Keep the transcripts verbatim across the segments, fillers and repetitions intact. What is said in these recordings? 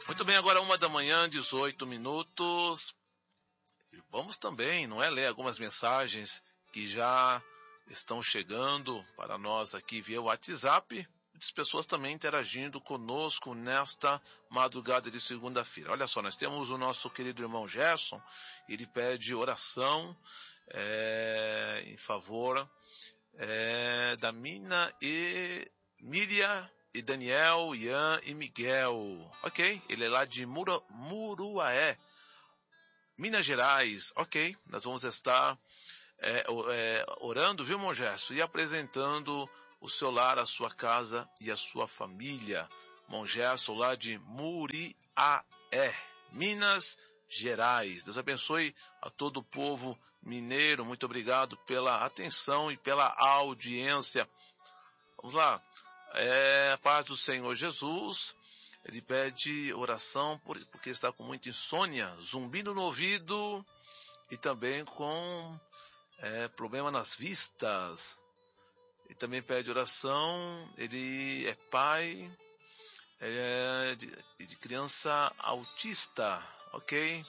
Muito bem, agora uma da manhã, dezoito minutos. E vamos também, não é, ler algumas mensagens que já estão chegando para nós aqui via WhatsApp. Muitas pessoas também interagindo conosco nesta madrugada de segunda-feira. Olha só, nós temos o nosso querido irmão Gerson. Ele pede oração é, em favor é, da Mina e Miriam e Daniel, Ian e Miguel. Ok, ele é lá de Muru, Muruaé, Minas Gerais. Ok, nós vamos estar é, é, orando, viu, irmão Gerson? E apresentando o seu lar, a sua casa e a sua família. Irmão Gerson, lá de Muriaé, Minas Gerais. Deus abençoe a todo o povo mineiro. Muito obrigado pela atenção e pela audiência. Vamos lá. É, a paz do Senhor Jesus. Ele pede oração por, porque está com muita insônia, zumbindo no ouvido e também com é, problema nas vistas. E também pede oração. Ele é pai é, de, de criança autista, ok?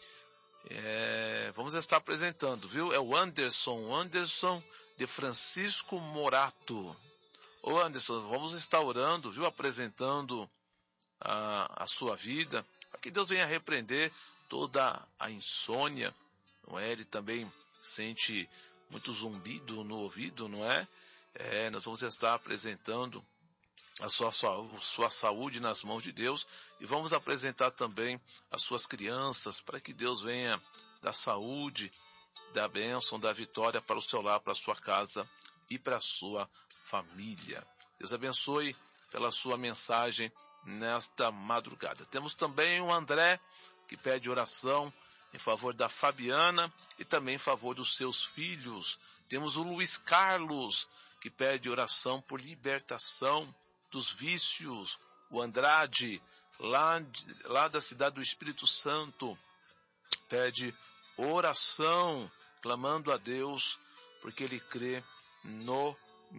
É, vamos estar apresentando, viu? É o Anderson, Anderson de Francisco Morato. Ô Anderson, vamos estar orando, viu? Apresentando a, a sua vida, para que Deus venha repreender toda a insônia, não é? Ele também sente muito zumbido no ouvido, não é? É, nós vamos estar apresentando a sua, sua, sua saúde nas mãos de Deus e vamos apresentar também as suas crianças para que Deus venha dar saúde, da bênção, da vitória para o seu lar, para a sua casa e para a sua família. Deus abençoe pela sua mensagem nesta madrugada. Temos também o André, que pede oração em favor da Fabiana e também em favor dos seus filhos. Temos o Luiz Carlos, que pede oração por libertação dos vícios. O Andrade, lá, de, lá da cidade do Espírito Santo, pede oração, clamando a Deus, porque ele crê no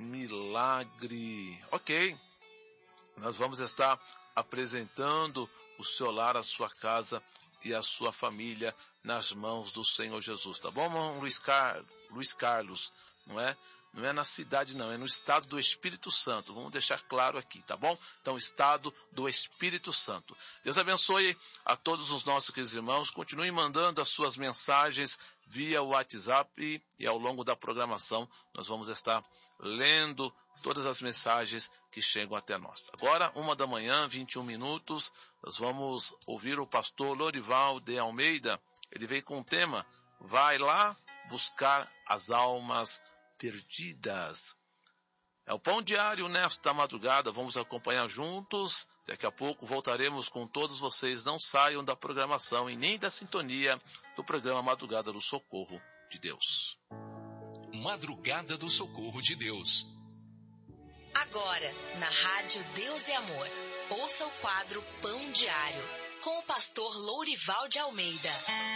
milagre. Ok, nós vamos estar apresentando o seu lar, a sua casa e a sua família nas mãos do Senhor Jesus, tá bom, irmão Luiz, Car... Luiz Carlos? Não é? Não é na cidade não, é no estado do Espírito Santo. Vamos deixar claro aqui, tá bom? Então, estado do Espírito Santo. Deus abençoe a todos os nossos queridos irmãos. Continuem mandando as suas mensagens via WhatsApp e ao longo da programação nós vamos estar lendo todas as mensagens que chegam até nós. Agora, uma da manhã, vinte e um minutos, nós vamos ouvir o pastor Lorival de Almeida. Ele veio com o tema, vai lá buscar as almas perdidas. É o pão diário nesta madrugada, vamos acompanhar juntos. Daqui a pouco voltaremos com todos vocês. Não saiam da programação e nem da sintonia do programa Madrugada do Socorro de Deus. Madrugada do Socorro de Deus. Agora, na Rádio Deus é Amor, ouça o quadro Pão Diário, com o pastor Lourival de Almeida.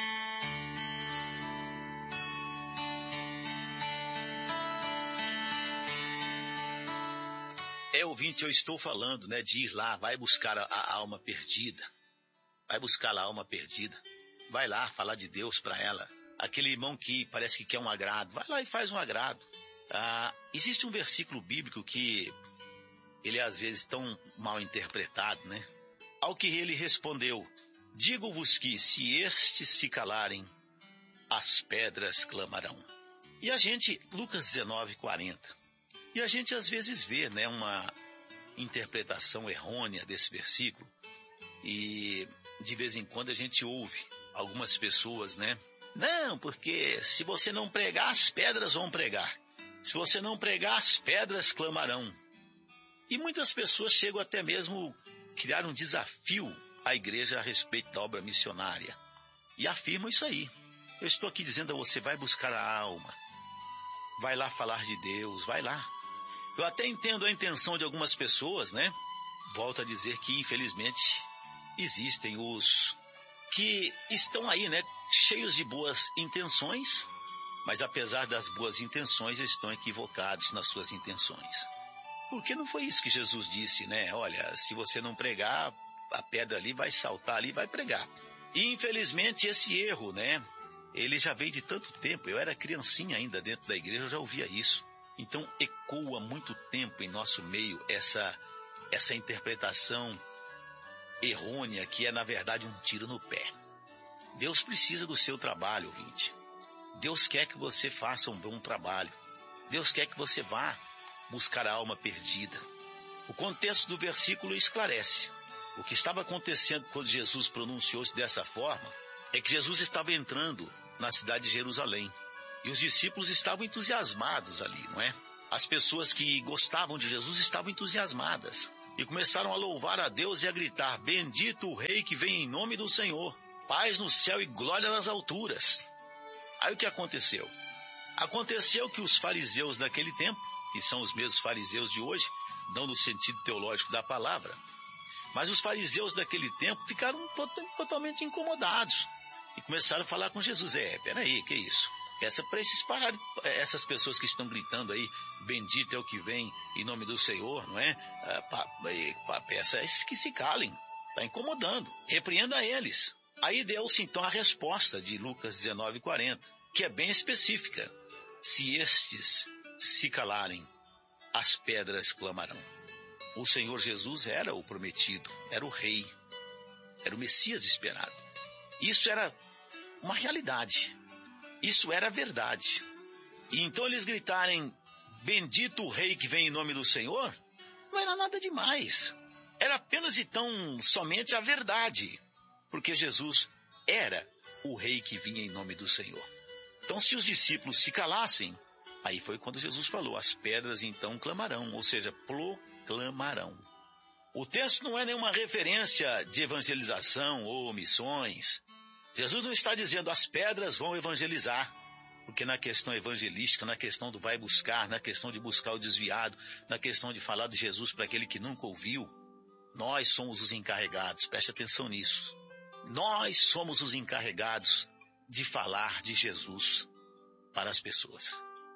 É, ouvinte, eu estou falando, né, de ir lá, vai buscar a, a alma perdida. Vai buscar a alma perdida. Vai lá falar de Deus para ela. Aquele irmão que parece que quer um agrado, vai lá e faz um agrado. Ah, existe um versículo bíblico que ele é às vezes tão mal interpretado, né? Ao que ele respondeu, digo-vos que se estes se calarem, as pedras clamarão. E a gente, Lucas dezenove, quarenta. E a gente às vezes vê, né, uma interpretação errônea desse versículo. E de vez em quando a gente ouve algumas pessoas, né? Não, porque se você não pregar, as pedras vão pregar. Se você não pregar, as pedras clamarão. E muitas pessoas chegam até mesmo a criar um desafio à igreja a respeito da obra missionária. E afirmam isso aí. Eu estou aqui dizendo a você, vai buscar a alma. Vai lá falar de Deus, vai lá. Eu até entendo a intenção de algumas pessoas, né? Volto a dizer que, infelizmente, existem os que estão aí, né? Cheios de boas intenções, mas apesar das boas intenções, estão equivocados nas suas intenções. Porque não foi isso que Jesus disse, né? Olha, se você não pregar, a pedra ali, vai saltar ali, vai pregar. E infelizmente esse erro, né, ele já veio de tanto tempo. Eu era criancinha ainda dentro da igreja, eu já ouvia isso. Então ecoa muito tempo em nosso meio essa, essa interpretação errônea, que é na verdade um tiro no pé. Deus precisa do seu trabalho, ouvinte. Deus quer que você faça um bom trabalho. Deus quer que você vá buscar a alma perdida. O contexto do versículo esclarece. O que estava acontecendo quando Jesus pronunciou-se dessa forma é que Jesus estava entrando na cidade de Jerusalém. E os discípulos estavam entusiasmados ali, não é? As pessoas que gostavam de Jesus estavam entusiasmadas. E começaram a louvar a Deus e a gritar: bendito o Rei que vem em nome do Senhor. Paz no céu e glória nas alturas. Aí o que aconteceu? Aconteceu que os fariseus daquele tempo, que são os mesmos fariseus de hoje, não no sentido teológico da palavra, mas os fariseus daquele tempo ficaram totalmente incomodados e começaram a falar com Jesus. É, peraí, que isso? Peça para esses pararem, essas pessoas que estão gritando aí, bendito é o que vem em nome do Senhor, não é? Ah, peça esses que se calem, está incomodando, repreenda eles. Aí deu-se então a resposta de Lucas dezenove, quarenta, que é bem específica. Se estes se calarem, as pedras clamarão. O Senhor Jesus era o prometido, era o rei, era o Messias esperado. Isso era uma realidade, isso era verdade. E então eles gritarem, bendito o rei que vem em nome do Senhor, não era nada demais. Era apenas então somente a verdade, porque Jesus era o rei que vinha em nome do Senhor. Então se os discípulos se calassem, aí foi quando Jesus falou, as pedras então clamarão, ou seja, proclamarão. O texto não é nenhuma referência de evangelização ou missões. Jesus não está dizendo as pedras vão evangelizar, porque na questão evangelística, na questão do vai buscar, na questão de buscar o desviado, na questão de falar de Jesus para aquele que nunca ouviu, nós somos os encarregados, preste atenção nisso. Nós somos os encarregados de falar de Jesus para as pessoas.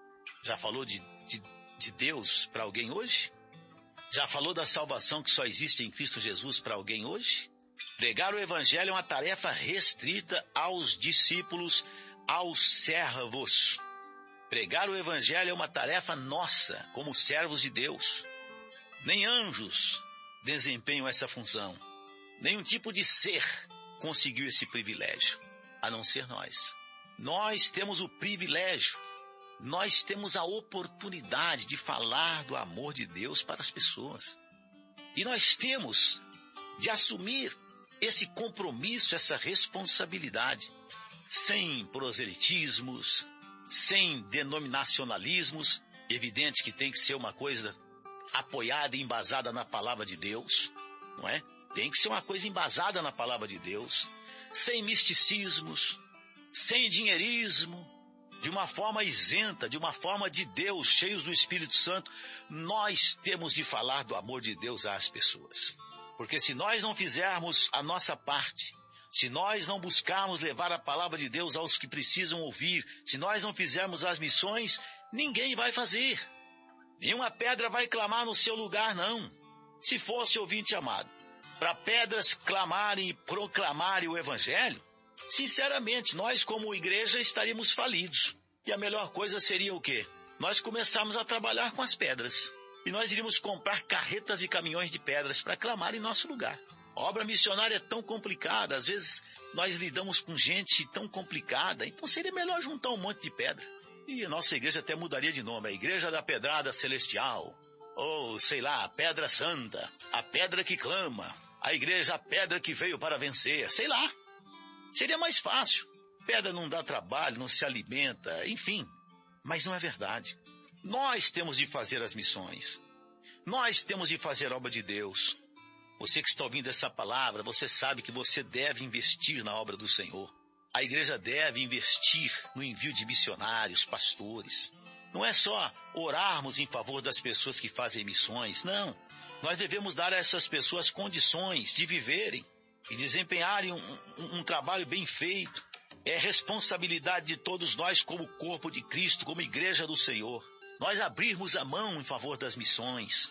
Já falou de, de, de Deus para alguém hoje? Já falou da salvação que só existe em Cristo Jesus para alguém hoje? Pregar o Evangelho é uma tarefa restrita aos discípulos, aos servos. Pregar o Evangelho é uma tarefa nossa, como servos de Deus. Nem anjos desempenham essa função. Nenhum tipo de ser conseguiu esse privilégio, a não ser nós. Nós temos o privilégio, nós temos a oportunidade de falar do amor de Deus para as pessoas. E nós temos de assumir esse compromisso, essa responsabilidade, sem proselitismos, sem denominacionalismos. Evidente que tem que ser uma coisa apoiada e embasada na palavra de Deus, não é? Tem que ser uma coisa embasada na palavra de Deus, sem misticismos, sem dinheirismo, de uma forma isenta, de uma forma de Deus, cheios do Espírito Santo. Nós temos de falar do amor de Deus às pessoas. Porque se nós não fizermos a nossa parte, se nós não buscarmos levar a palavra de Deus aos que precisam ouvir, se nós não fizermos as missões, ninguém vai fazer. Nenhuma pedra vai clamar no seu lugar, não. Se fosse, ouvinte amado, para pedras clamarem e proclamarem o Evangelho, sinceramente, nós como igreja estaríamos falidos. E a melhor coisa seria o quê? Nós começarmos a trabalhar com as pedras. E nós iríamos comprar carretas e caminhões de pedras para clamar em nosso lugar. A obra missionária é tão complicada, às vezes nós lidamos com gente tão complicada, então seria melhor juntar um monte de pedra. E a nossa igreja até mudaria de nome, a Igreja da Pedrada Celestial, ou sei lá, a Pedra Santa, a Pedra que Clama, a Igreja, a Pedra que Veio para Vencer, sei lá. Seria mais fácil. Pedra não dá trabalho, não se alimenta, enfim. Mas não é verdade. Nós temos de fazer as missões. Nós temos de fazer a obra de Deus. Você que está ouvindo essa palavra, você sabe que você deve investir na obra do Senhor. A igreja deve investir no envio de missionários, pastores. Não é só orarmos em favor das pessoas que fazem missões, não. Nós devemos dar a essas pessoas condições de viverem e desempenharem um, um, um trabalho bem feito. É responsabilidade de todos nós como corpo de Cristo, como igreja do Senhor. Nós abrirmos a mão em favor das missões.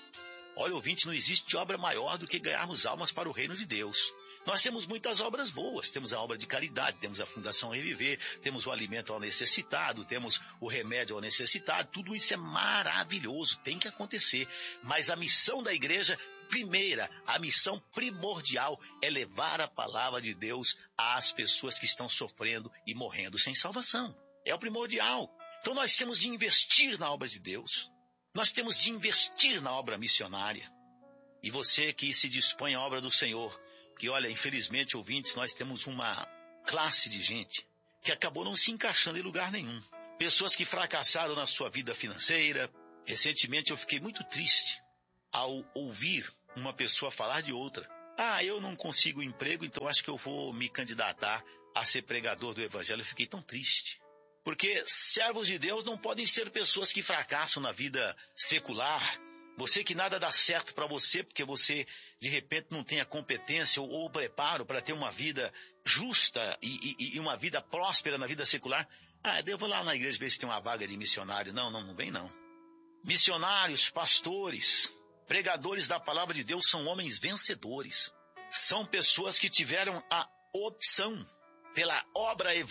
Olha, ouvinte, não existe obra maior do que ganharmos almas para o reino de Deus. Nós temos muitas obras boas, temos a obra de caridade, temos a Fundação Reviver, temos o alimento ao necessitado, temos o remédio ao necessitado, tudo isso é maravilhoso, tem que acontecer. Mas a missão da igreja, primeira, a missão primordial é levar a palavra de Deus às pessoas que estão sofrendo e morrendo sem salvação. É o primordial. Então nós temos de investir na obra de Deus, nós temos de investir na obra missionária. E você que se dispõe à obra do Senhor, que olha, infelizmente, ouvintes, nós temos uma classe de gente que acabou não se encaixando em lugar nenhum. Pessoas que fracassaram na sua vida financeira. Recentemente eu fiquei muito triste ao ouvir uma pessoa falar de outra. Ah, eu não consigo emprego, então acho que eu vou me candidatar a ser pregador do evangelho. Eu fiquei tão triste. Porque servos de Deus não podem ser pessoas que fracassam na vida secular. Você que nada dá certo para você porque você, de repente, não tem a competência ou o preparo para ter uma vida justa e, e, e uma vida próspera na vida secular. Ah, eu vou lá na igreja ver se tem uma vaga de missionário. Não, não, não vem não. Missionários, pastores, pregadores da palavra de Deus são homens vencedores. São pessoas que tiveram a opção pela obra evangélica